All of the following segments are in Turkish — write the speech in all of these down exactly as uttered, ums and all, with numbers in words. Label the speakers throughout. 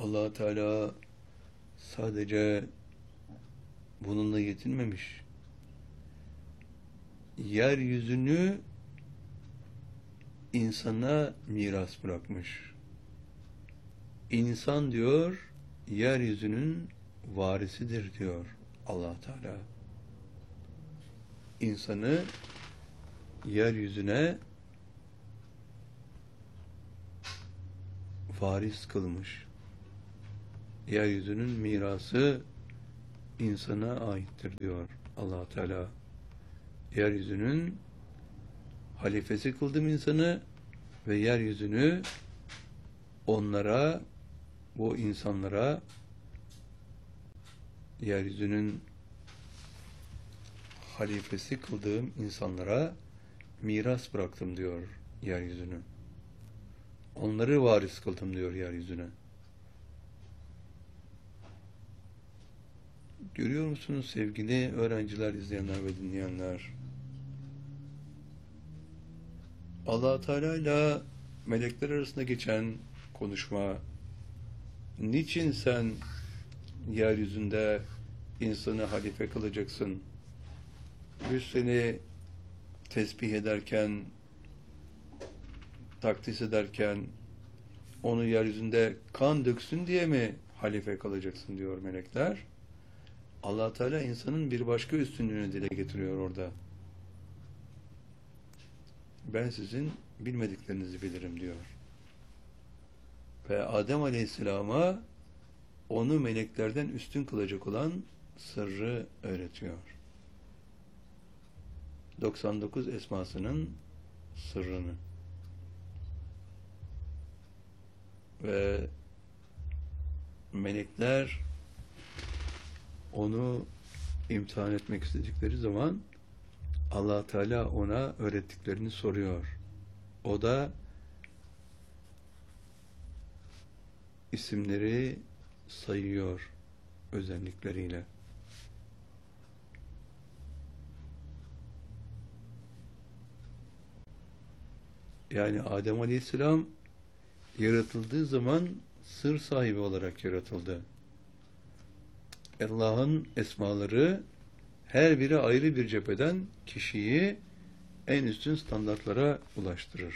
Speaker 1: Allah Teala sadece bununla yetinmemiş. Yeryüzünü insana miras bırakmış. İnsan diyor, yeryüzünün varisidir diyor Allah Teala. İnsanı yeryüzüne varis kılmış. Yeryüzünün mirası insana aittir diyor Allah Teala. Yeryüzünün halifesi kıldım insanı ve yeryüzünü onlara, bu insanlara, yeryüzünün halifesi kıldığım insanlara miras bıraktım diyor yeryüzünü. Onları varis kıldım diyor yeryüzüne. Görüyor musunuz sevgili öğrenciler, izleyenler ve dinleyenler? Allah Teala ile melekler arasında geçen konuşma, niçin sen yeryüzünde insanı halife kılacaksın? Biz seni tesbih ederken, takdis ederken, onu yeryüzünde kan döksün diye mi halife kalacaksın diyor melekler. Allah Teala insanın bir başka üstünlüğünü dile getiriyor orada. Ben sizin bilmediklerinizi bilirim diyor. Ve Adem Aleyhisselam'a onu meleklerden üstün kılacak olan sırrı öğretiyor. doksan dokuz esmasının sırrını. Ve melekler onu imtihan etmek istedikleri zaman Allah Teala ona öğrettiklerini soruyor. O da isimleri sayıyor özellikleriyle. Yani Adem Aleyhisselam yaratıldığı zaman sır sahibi olarak yaratıldı. Allah'ın esmaları her biri ayrı bir cepheden kişiyi en üstün standartlara ulaştırır.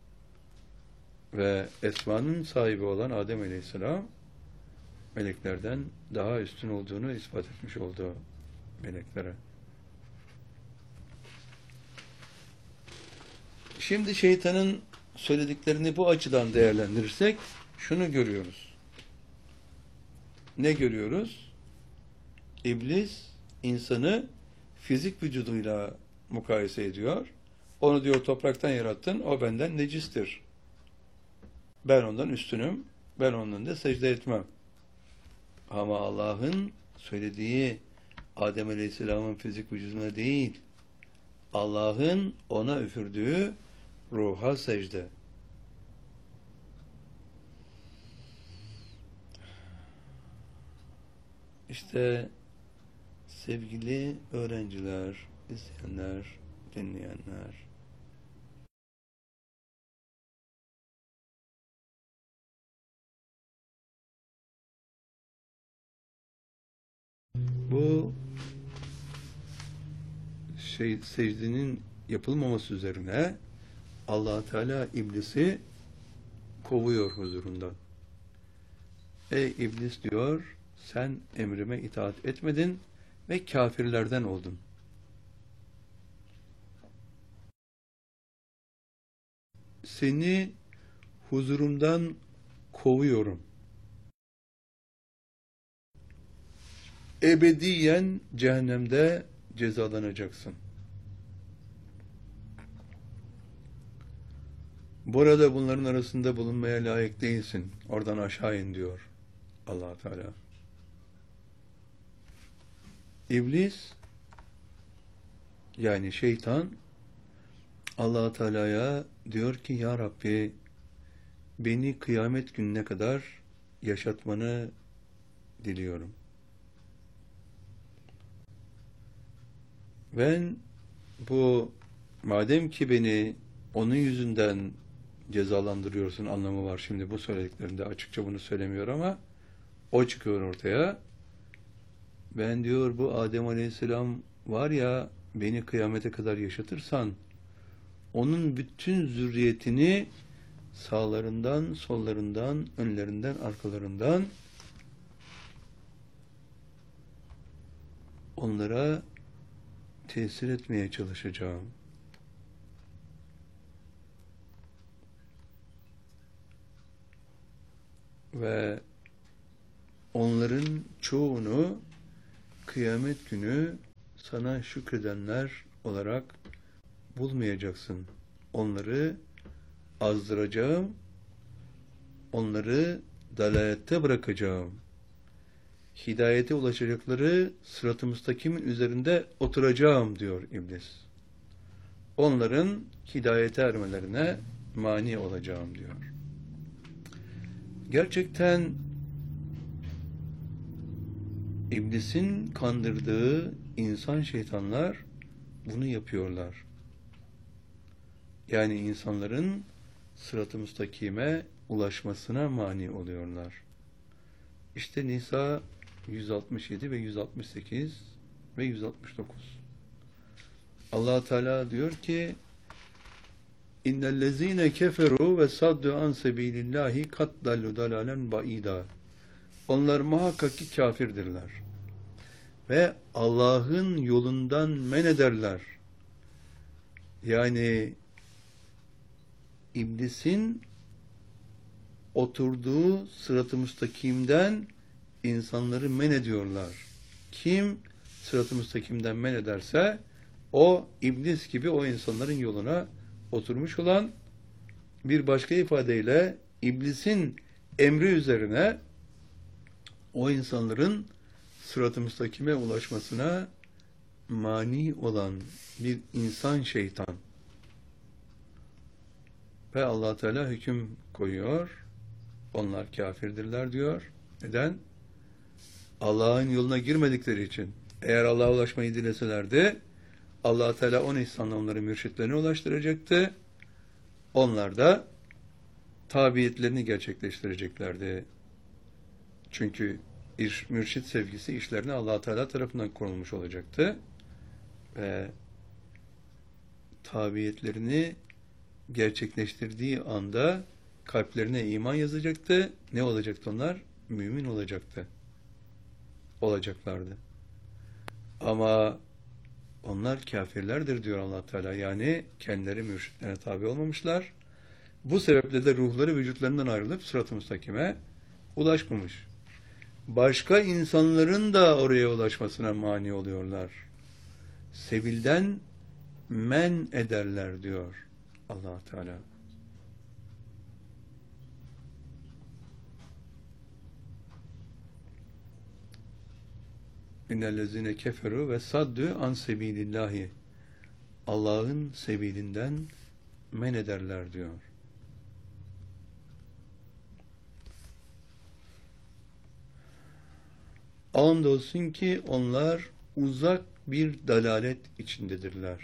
Speaker 1: Ve esmanın sahibi olan Adem Aleyhisselam meleklerden daha üstün olduğunu ispat etmiş oldu meleklere. Şimdi şeytanın söylediklerini bu açıdan değerlendirirsek şunu görüyoruz. Ne görüyoruz? İblis insanı fizik vücuduyla mukayese ediyor. Onu diyor topraktan yarattın, o benden necistir. Ben ondan üstünüm, ben ondan da secde etmem. Ama Allah'ın söylediği Adem Aleyhisselam'ın fizik vücuduna değil, Allah'ın ona üfürdüğü ruha secde. İşte sevgili öğrenciler, izleyenler, dinleyenler, bu şey secdenin yapılmaması üzerine Allah Teala iblisi kovuyor huzurundan. Ey iblis diyor, sen emrime itaat etmedin ve kafirlerden oldun. Seni huzurumdan kovuyorum. Ebediyen cehennemde cezalanacaksın. Burada bunların arasında bulunmaya layık değilsin. Oradan aşağı in diyor Allah Teala. İblis, yani şeytan, Allah Teala'ya diyor ki, ya Rabbi, beni kıyamet gününe kadar yaşatmanı diliyorum. Ben bu, madem ki beni onun yüzünden cezalandırıyorsun anlamı var. Şimdi bu söylediklerinde açıkça bunu söylemiyor ama o çıkıyor ortaya. Ben diyor bu Adem Aleyhisselam var ya, beni kıyamete kadar yaşatırsan onun bütün zürriyetini sağlarından, sollarından, önlerinden, arkalarından onlara tesir etmeye çalışacağım. Ve onların çoğunu kıyamet günü sana şükredenler olarak bulmayacaksın. Onları azdıracağım, onları dalalette bırakacağım. Hidayete ulaşacakları sırat-ı müstakimin üzerinde oturacağım diyor İblis. Onların hidayete ermelerine mani olacağım diyor. Gerçekten İblisin kandırdığı insan şeytanlar bunu yapıyorlar. Yani insanların sırat-ı müstakime ulaşmasına mani oluyorlar. İşte Nisa yüz altmış yedi ve yüz altmış sekiz ve yüz altmış dokuz. Allah Teala diyor ki: İnnellezîne keferû ve saddu an sebilillâhi kat dallu dalalen ba'îdâ. Onlar muhakkak ki kafirdirler. Ve Allah'ın yolundan men ederler. Yani İblisin oturduğu sırat-ı müstakimden insanları men ediyorlar. Kim sırat-ı müstakimden men ederse o iblis gibi o insanların yoluna oturmuş olan, bir başka ifadeyle iblisin emri üzerine o insanların sırat-ı müstakime ulaşmasına mani olan bir insan şeytan. Ve Allah Teala hüküm koyuyor. Onlar kafirdirler diyor. Neden? Allah'ın yoluna girmedikleri için. Eğer Allah'a ulaşmayı dileselerdi, Allah Teala on ihsanla onları mürşitlerine ulaştıracaktı. Onlar da tabiyetlerini gerçekleştireceklerdi. Çünkü iş, mürşit sevgisi işlerine Allah Teala tarafından konulmuş olacaktı. Ve tabiyetlerini gerçekleştirdiği anda kalplerine iman yazacaktı. Ne olacaktı onlar? Mümin olacaktı. Olacaklardı. Ama onlar kafirlerdir diyor Allah Teala. Yani kendileri mürşitlerine tabi olmamışlar. Bu sebeple de ruhları vücutlarından ayrılıp sırat-ı müstakime ulaşmamış. Başka insanların da oraya ulaşmasına mani oluyorlar. Sebilden men ederler diyor Allah Teala. İnnellezine keferu ve saddu an sebilillahi. Allah'ın sebilinden men ederler diyor. Andolsun ki onlar uzak bir dalalet içindedirler.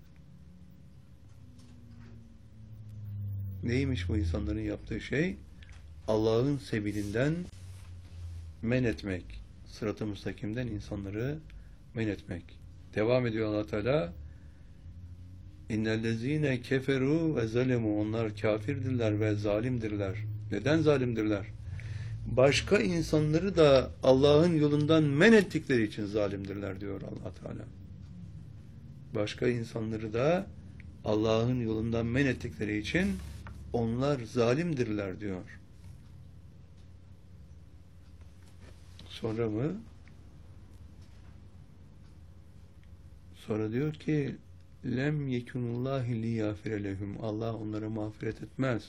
Speaker 1: Neymiş bu insanların yaptığı şey? Allah'ın sebilinden men etmek. Sırat-ı müstakimden insanları men etmek. Devam ediyor Allah Teala. İnnellezîne keferû ve zalemu. Onlar kafirdirler ve zalimdirler. Neden zalimdirler? Başka insanları da Allah'ın yolundan men ettikleri için zalimdirler diyor Allah Teala. Başka insanları da Allah'ın yolundan men ettikleri için onlar zalimdirler diyor. Sonra mı? Sonra diyor ki lem yekunullahi liyafire lehum. Allah onlara mağfiret etmez.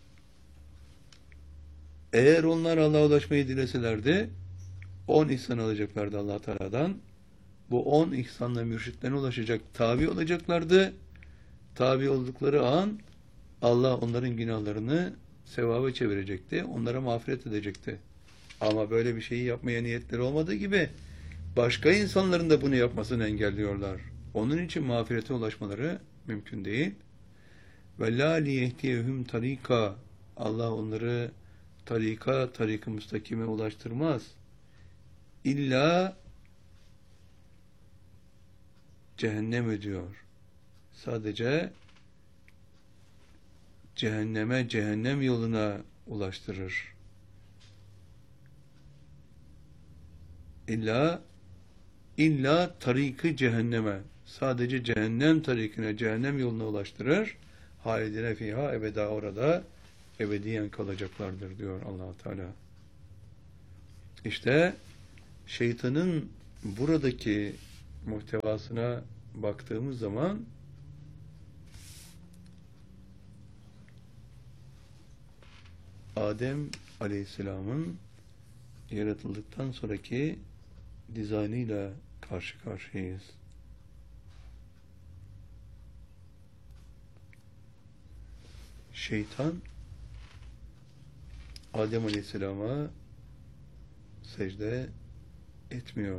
Speaker 1: Eğer onlar Allah'a ulaşmayı dileselerdi on ihsan alacaklardı Allah Teala'dan. Bu on ihsanla mürşitlerine ulaşacak, tabi olacaklardı. Tabi oldukları an Allah onların günahlarını sevaba çevirecekti. Onlara mağfiret edecekti. Ama böyle bir şeyi yapmaya niyetleri olmadığı gibi başka insanların da bunu yapmasını engelliyorlar. Onun için mağfirete ulaşmaları mümkün değil. Ve la liyehdiyehum tarika. Allah onları tarika, tarik-ı müstakime ulaştırmaz. İlla cehennem ödüyor. Sadece cehenneme, cehennem yoluna ulaştırır. İlla illa tarikı cehenneme. Sadece cehennem tarikine, cehennem yoluna ulaştırır. Halidine fiha, ebeda orada ebediyen kalacaklardır diyor Allah Teala. İşte şeytanın buradaki muhtevasına baktığımız zaman Adem Aleyhisselam'ın yaratıldıktan sonraki dizaynıyla karşı karşıyayız. Şeytan Adem Aleyhisselam'a secde etmiyor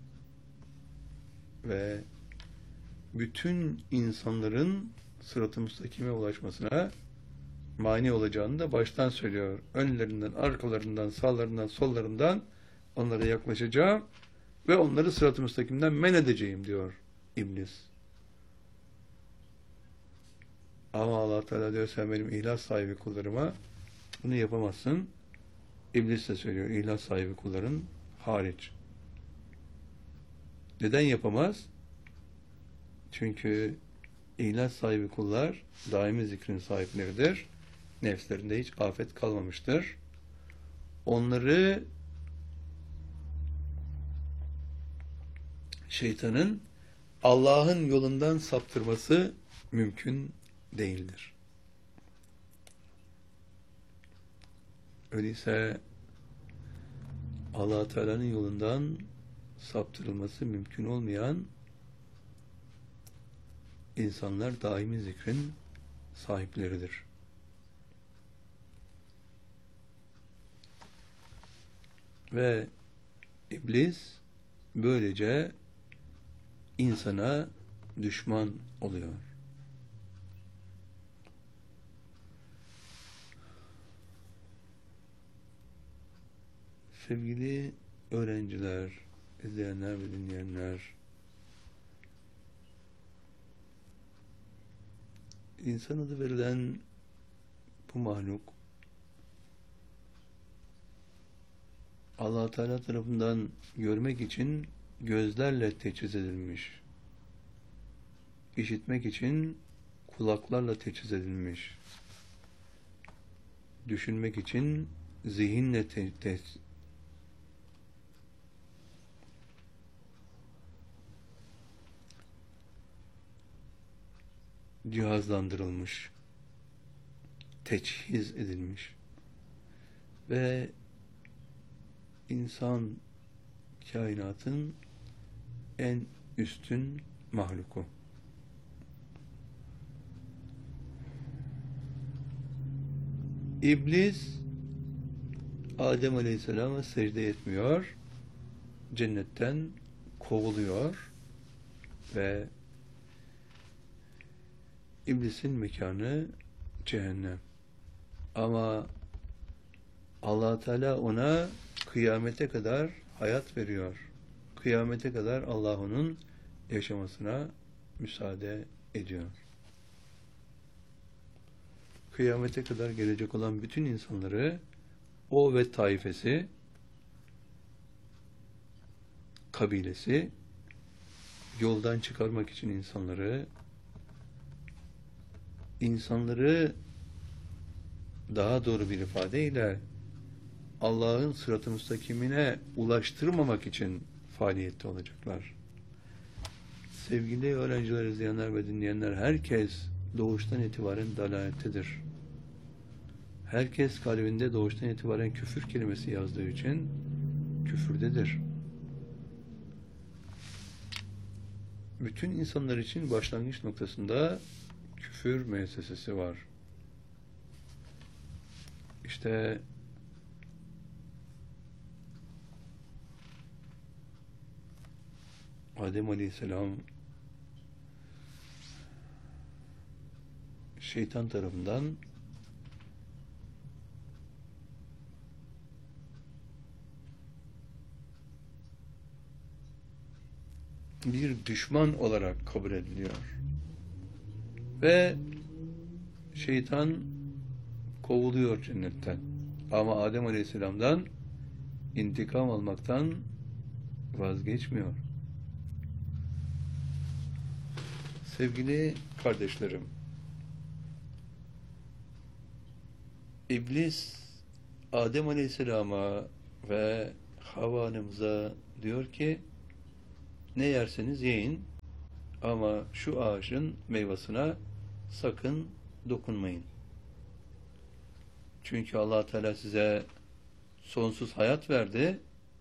Speaker 1: ve bütün insanların sırat-ı müstakime ulaşmasına mani olacağını da baştan söylüyor. Önlerinden, arkalarından, sağlarından, sollarından onlara yaklaşacağım ve onları sırat-ı müstakimden men edeceğim diyor İblis. Ama Allah Teala diyor sen benim ihlas sahibi kullarıma bunu yapamazsın. İblis de söylüyor ihlas sahibi kulların hariç. Neden yapamaz? Çünkü ihlas sahibi kullar daimi zikrin sahipleridir. Nefslerinde hiç afet kalmamıştır. Onları şeytanın Allah'ın yolundan saptırması mümkün değildir. Öyleyse Allah Teala'nın yolundan saptırılması mümkün olmayan insanlar daimi zikrin sahipleridir. Ve İblis böylece insana düşman oluyor. Sevgili öğrenciler, izleyenler ve dinleyenler, insan adı verilen bu mahluk Allah Teala tarafından görmek için gözlerle teçhiz edilmiş. İşitmek için kulaklarla teçhiz edilmiş. Düşünmek için zihinle te te cihazlandırılmış, teçhiz edilmiş ve insan kainatın en üstün mahluku. İblis Adem Aleyhisselam'a secde etmiyor, cennetten kovuluyor ve İblisin mekanı cehennem. Ama Allah Teala ona kıyamete kadar hayat veriyor. Kıyamete kadar Allah onun yaşamasına müsaade ediyor. Kıyamete kadar gelecek olan bütün insanları o ve taifesi, kabilesi yoldan çıkarmak için insanları insanları daha doğru bir ifadeyle Allah'ın sırat-ı müstakimine ulaştırmamak için faaliyette olacaklar. Sevgili öğrenciler, izleyenler ve dinleyenler, herkes doğuştan itibaren dalalettedir. Herkes kalbinde doğuştan itibaren küfür kelimesi yazdığı için küfürdedir. Bütün insanlar için başlangıç noktasında küfür müessesesi var. İşte Adem Aleyhisselam şeytan tarafından bir düşman olarak kabul ediliyor. Ve şeytan kovuluyor cennetten. Ama Adem Aleyhisselam'dan intikam almaktan vazgeçmiyor. Sevgili kardeşlerim, İblis Adem Aleyhisselam'a ve Havva Hanımıza diyor ki, ne yerseniz yiyin ama şu ağacın meyvasına sakın dokunmayın. Çünkü Allah Teala size sonsuz hayat verdi.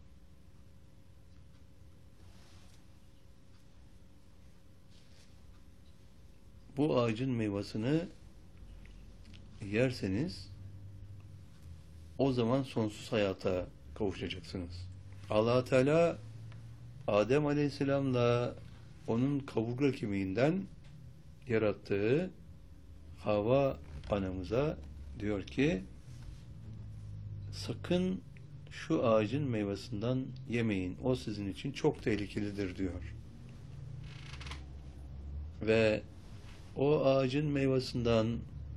Speaker 1: Bu ağacın meyvasını yerseniz o zaman sonsuz hayata kavuşacaksınız. Allah Teala Adem Aleyhisselam'la onun kaburga kemiğinden yarattığı Havva anamıza diyor ki, sakın şu ağacın meyvesinden yemeyin. O sizin için çok tehlikelidir diyor. Ve o ağacın meyvesinden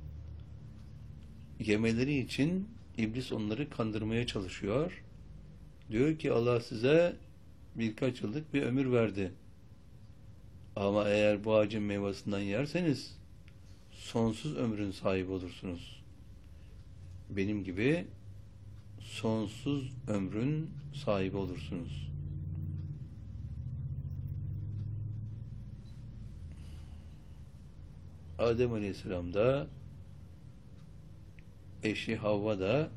Speaker 1: yemeleri için İblis onları kandırmaya çalışıyor. Diyor ki Allah size birkaç yıllık bir ömür verdi. Ama eğer bu ağacın meyvesinden yerseniz sonsuz ömrün sahibi olursunuz. Benim gibi sonsuz ömrün sahibi olursunuz. Adem Aleyhisselam da eşi Havva da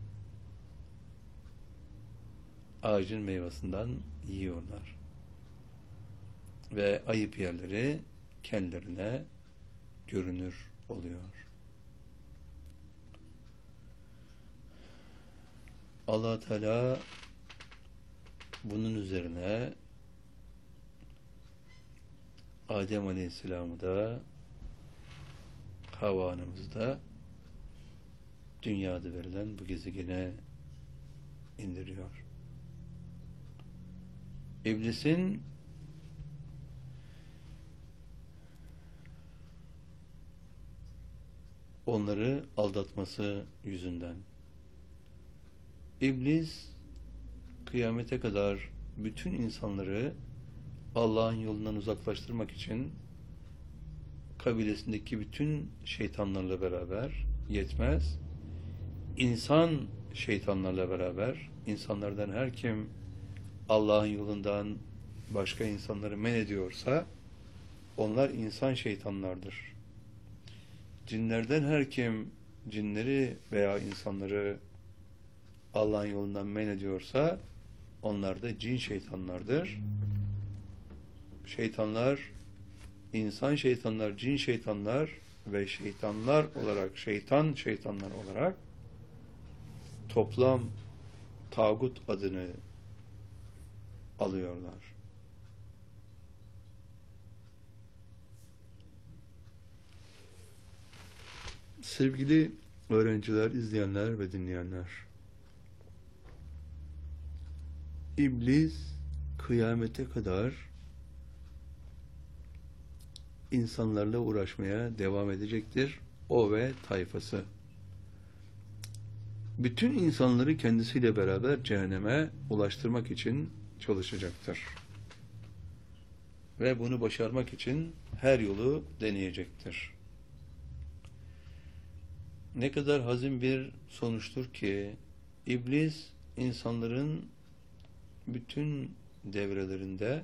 Speaker 1: ağacın meyvesinden yiyorlar. Ve ayıp yerleri kendilerine görünür oluyor. Allah Teala bunun üzerine Adem Aleyhisselam'ı da Havva Hanım'ı da dünyada verilen bu gezegene indiriyor. İblisin onları aldatması yüzünden İblis kıyamete kadar bütün insanları Allah'ın yolundan uzaklaştırmak için kabilesindeki bütün şeytanlarla beraber yetmez. İnsan şeytanlarla beraber, insanlardan her kim Allah'ın yolundan başka insanları men ediyorsa onlar insan şeytanlardır. Cinlerden her kim cinleri veya insanları Allah'ın yolundan men ediyorsa onlar da cin şeytanlardır. Şeytanlar, insan şeytanlar, cin şeytanlar ve şeytanlar olarak, şeytan şeytanlar olarak toplam tağut adını alıyorlar. Sevgili öğrenciler, izleyenler ve dinleyenler, İblis kıyamete kadar insanlarla uğraşmaya devam edecektir. O ve tayfası. Bütün insanları kendisiyle beraber cehenneme ulaştırmak için çalışacaktır. Ve bunu başarmak için her yolu deneyecektir. Ne kadar hazin bir sonuçtur ki İblis insanların bütün devrelerinde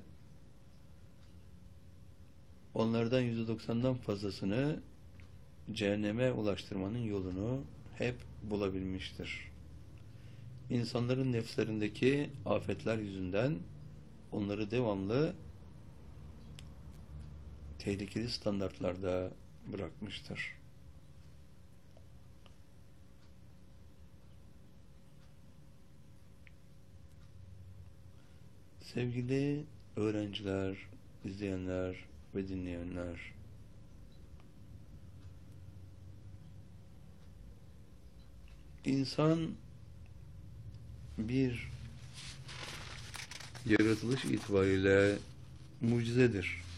Speaker 1: onlardan yüzde doksandan fazlasını cehenneme ulaştırmanın yolunu hep bulabilmiştir. İnsanların nefslerindeki afetler yüzünden onları devamlı tehlikeli standartlarda bırakmıştır. Sevgili öğrenciler, izleyenler ve dinleyenler, İnsan bir yaratılış itibariyle mucizedir.